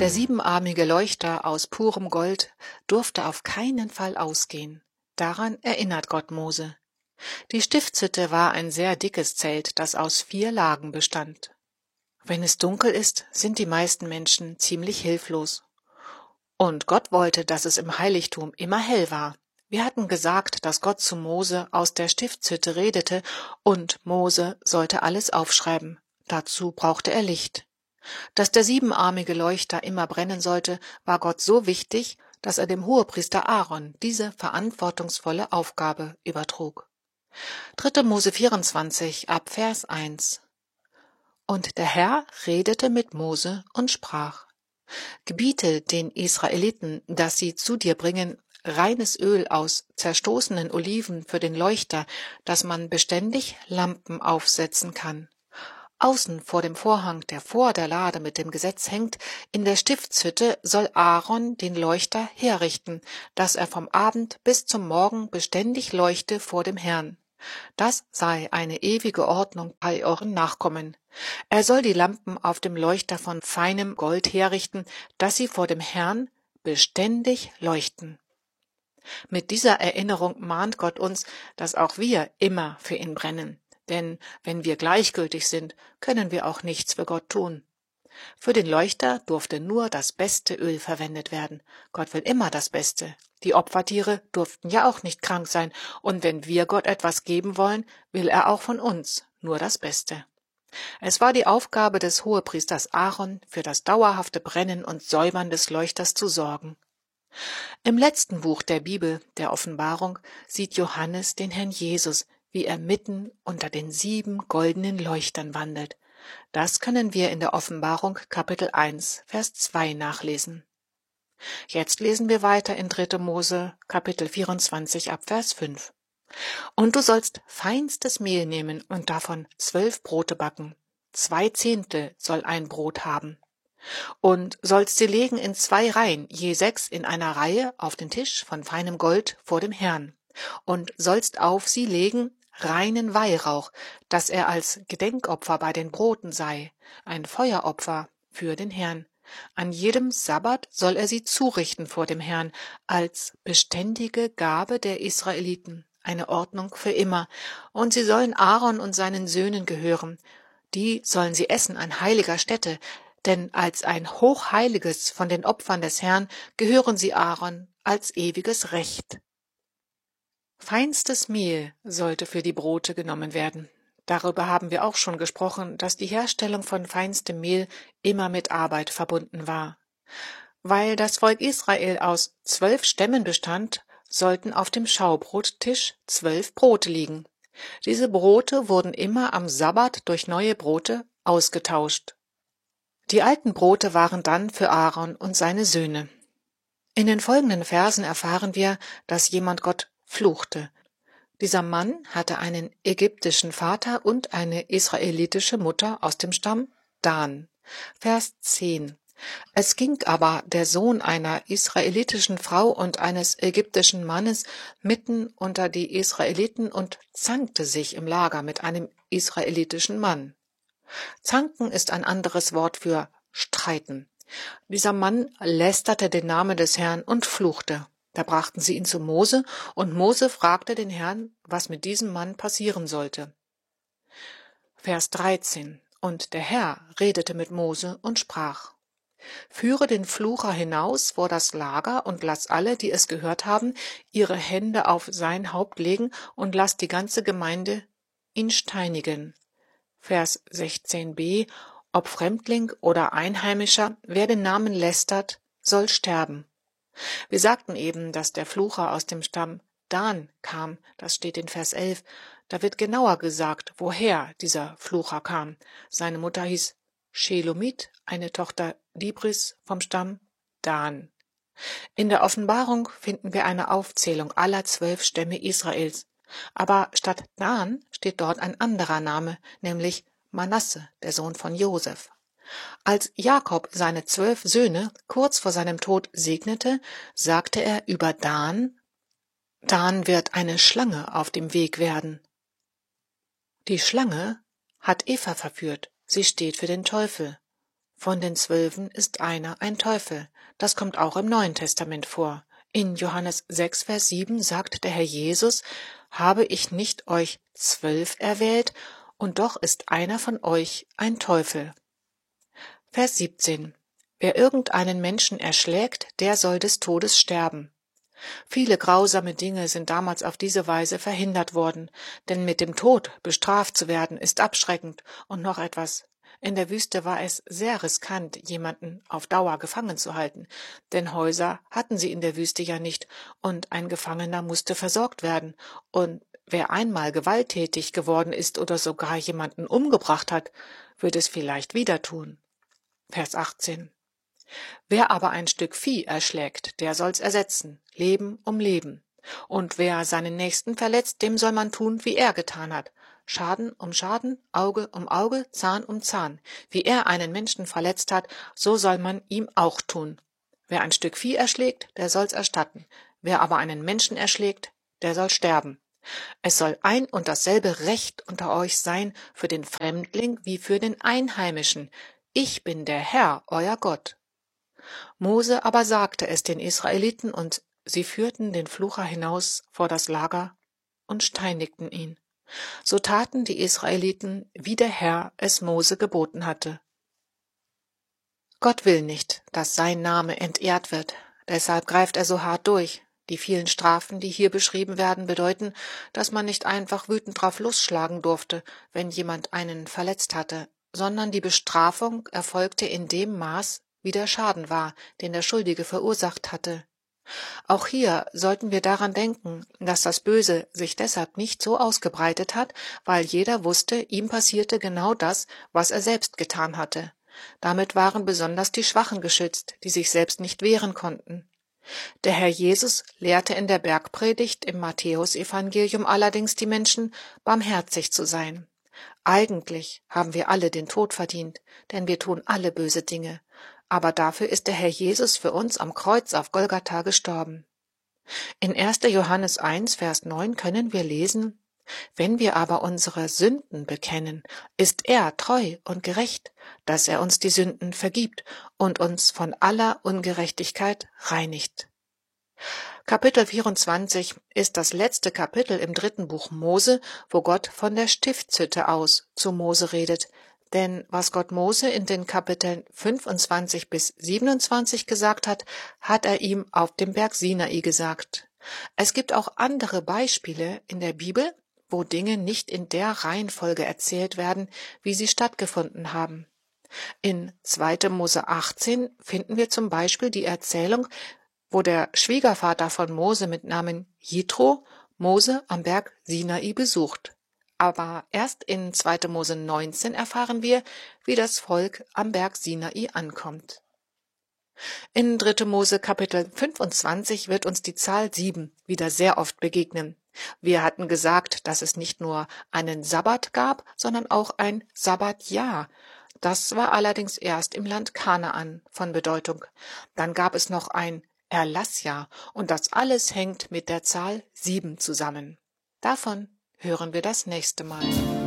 Der siebenarmige Leuchter aus purem Gold durfte auf keinen Fall ausgehen. Daran erinnert Gott Mose. Die Stiftshütte war ein sehr dickes Zelt, das aus 4 Lagen bestand. Wenn es dunkel ist, sind die meisten Menschen ziemlich hilflos. Und Gott wollte, dass es im Heiligtum immer hell war. Wir hatten gesagt, dass Gott zu Mose aus der Stiftshütte redete und Mose sollte alles aufschreiben. Dazu brauchte er Licht. Dass der siebenarmige Leuchter immer brennen sollte, war Gott so wichtig, dass er dem Hohepriester Aaron diese verantwortungsvolle Aufgabe übertrug. 3. Mose 24 ab Vers 1. Und der Herr redete mit Mose und sprach: Gebiete den Israeliten, dass sie zu dir bringen reines Öl aus zerstoßenen Oliven für den Leuchter, dass man beständig Lampen aufsetzen kann. Außen vor dem Vorhang, der vor der Lade mit dem Gesetz hängt, in der Stiftshütte soll Aaron den Leuchter herrichten, dass er vom Abend bis zum Morgen beständig leuchte vor dem Herrn. Das sei eine ewige Ordnung bei euren Nachkommen. Er soll die Lampen auf dem Leuchter von feinem Gold herrichten, dass sie vor dem Herrn beständig leuchten. Mit dieser Erinnerung mahnt Gott uns, dass auch wir immer für ihn brennen. Denn wenn wir gleichgültig sind, können wir auch nichts für Gott tun. Für den Leuchter durfte nur das beste Öl verwendet werden. Gott will immer das Beste. Die Opfertiere durften ja auch nicht krank sein. Und wenn wir Gott etwas geben wollen, will er auch von uns nur das Beste. Es war die Aufgabe des Hohepriesters Aaron, für das dauerhafte Brennen und Säubern des Leuchters zu sorgen. Im letzten Buch der Bibel, der Offenbarung, sieht Johannes den Herrn Jesus, wie er mitten unter den 7 goldenen Leuchtern wandelt. Das können wir in der Offenbarung Kapitel 1, Vers 2 nachlesen. Jetzt lesen wir weiter in 3. Mose Kapitel 24 ab Vers 5. Und du sollst feinstes Mehl nehmen und davon 12 Brote backen. 2/10 soll ein Brot haben. Und sollst sie legen in 2 Reihen, je 6 in einer Reihe auf den Tisch von feinem Gold vor dem Herrn. Und sollst auf sie legen reinen Weihrauch, dass er als Gedenkopfer bei den Broten sei, ein Feueropfer für den Herrn. An jedem Sabbat soll er sie zurichten vor dem Herrn, als beständige Gabe der Israeliten, eine Ordnung für immer. Und sie sollen Aaron und seinen Söhnen gehören. Die sollen sie essen an heiliger Stätte, denn als ein Hochheiliges von den Opfern des Herrn gehören sie Aaron als ewiges Recht. Feinstes Mehl sollte für die Brote genommen werden. Darüber haben wir auch schon gesprochen, dass die Herstellung von feinstem Mehl immer mit Arbeit verbunden war. Weil das Volk Israel aus 12 Stämmen bestand, sollten auf dem Schaubrottisch 12 Brote liegen. Diese Brote wurden immer am Sabbat durch neue Brote ausgetauscht. Die alten Brote waren dann für Aaron und seine Söhne. In den folgenden Versen erfahren wir, dass jemand Gott fluchte. Dieser Mann hatte einen ägyptischen Vater und eine israelitische Mutter aus dem Stamm Dan. Vers 10. Es ging aber der Sohn einer israelitischen Frau und eines ägyptischen Mannes mitten unter die Israeliten und zankte sich im Lager mit einem israelitischen Mann. Zanken ist ein anderes Wort für streiten. Dieser Mann lästerte den Namen des Herrn und fluchte. Da brachten sie ihn zu Mose, und Mose fragte den Herrn, was mit diesem Mann passieren sollte. Vers 13. Und der Herr redete mit Mose und sprach: Führe den Flucher hinaus vor das Lager und lass alle, die es gehört haben, ihre Hände auf sein Haupt legen und lass die ganze Gemeinde ihn steinigen. Vers 16b. Ob Fremdling oder Einheimischer, wer den Namen lästert, soll sterben. Wir sagten eben, dass der Flucher aus dem Stamm Dan kam, das steht in Vers 11. Da wird genauer gesagt, woher dieser Flucher kam. Seine Mutter hieß Shelomit, eine Tochter Dibris vom Stamm Dan. In der Offenbarung finden wir eine Aufzählung aller 12 Stämme Israels. Aber statt Dan steht dort ein anderer Name, nämlich Manasse, der Sohn von Josef. Als Jakob seine 12 Söhne kurz vor seinem Tod segnete, sagte er über Dan: Dan wird eine Schlange auf dem Weg werden. Die Schlange hat Eva verführt, sie steht für den Teufel. Von den 12 ist einer ein Teufel. Das kommt auch im Neuen Testament vor. In Johannes 6, Vers 7 sagt der Herr Jesus: Habe ich nicht euch 12 erwählt, und doch ist einer von euch ein Teufel. Vers 17: Wer irgendeinen Menschen erschlägt, der soll des Todes sterben. Viele grausame Dinge sind damals auf diese Weise verhindert worden, denn mit dem Tod bestraft zu werden ist abschreckend. Und noch etwas: In der Wüste war es sehr riskant, jemanden auf Dauer gefangen zu halten, denn Häuser hatten sie in der Wüste ja nicht, und ein Gefangener musste versorgt werden. Und wer einmal gewalttätig geworden ist oder sogar jemanden umgebracht hat, wird es vielleicht wieder tun. Vers 18: Wer aber ein Stück Vieh erschlägt, der soll's ersetzen, Leben um Leben. Und wer seinen Nächsten verletzt, dem soll man tun, wie er getan hat. Schaden um Schaden, Auge um Auge, Zahn um Zahn. Wie er einen Menschen verletzt hat, so soll man ihm auch tun. Wer ein Stück Vieh erschlägt, der soll's erstatten. Wer aber einen Menschen erschlägt, der soll sterben. Es soll ein und dasselbe Recht unter euch sein für den Fremdling wie für den Einheimischen. Ich bin der Herr, euer Gott. Mose aber sagte es den Israeliten, und sie führten den Flucher hinaus vor das Lager und steinigten ihn. So taten die Israeliten, wie der Herr es Mose geboten hatte. Gott will nicht, dass sein Name entehrt wird, deshalb greift er so hart durch. Die vielen Strafen, die hier beschrieben werden, bedeuten, dass man nicht einfach wütend drauf losschlagen durfte, wenn jemand einen verletzt hatte, sondern die Bestrafung erfolgte in dem Maß, wie der Schaden war, den der Schuldige verursacht hatte. Auch hier sollten wir daran denken, dass das Böse sich deshalb nicht so ausgebreitet hat, weil jeder wusste, ihm passierte genau das, was er selbst getan hatte. Damit waren besonders die Schwachen geschützt, die sich selbst nicht wehren konnten. Der Herr Jesus lehrte in der Bergpredigt im Matthäusevangelium allerdings die Menschen, barmherzig zu sein. Eigentlich haben wir alle den Tod verdient, denn wir tun alle böse Dinge. Aber dafür ist der Herr Jesus für uns am Kreuz auf Golgatha gestorben. In 1. Johannes 1, Vers 9 können wir lesen: Wenn wir aber unsere Sünden bekennen, ist er treu und gerecht, dass er uns die Sünden vergibt und uns von aller Ungerechtigkeit reinigt. Kapitel 24 ist das letzte Kapitel im 3. Buch Mose, wo Gott von der Stiftshütte aus zu Mose redet. Denn was Gott Mose in den Kapiteln 25 bis 27 gesagt hat, hat er ihm auf dem Berg Sinai gesagt. Es gibt auch andere Beispiele in der Bibel, wo Dinge nicht in der Reihenfolge erzählt werden, wie sie stattgefunden haben. In 2. Mose 18 finden wir zum Beispiel die Erzählung, wo der Schwiegervater von Mose mit Namen Jitro Mose am Berg Sinai besucht. Aber erst in 2. Mose 19 erfahren wir, wie das Volk am Berg Sinai ankommt. In 3. Mose Kapitel 25 wird uns die Zahl 7 wieder sehr oft begegnen. Wir hatten gesagt, dass es nicht nur einen Sabbat gab, sondern auch ein Sabbatjahr. Das war allerdings erst im Land Kanaan von Bedeutung. Dann gab es noch ein Erlassjahr, und das alles hängt mit der Zahl 7 zusammen. Davon hören wir das nächste Mal.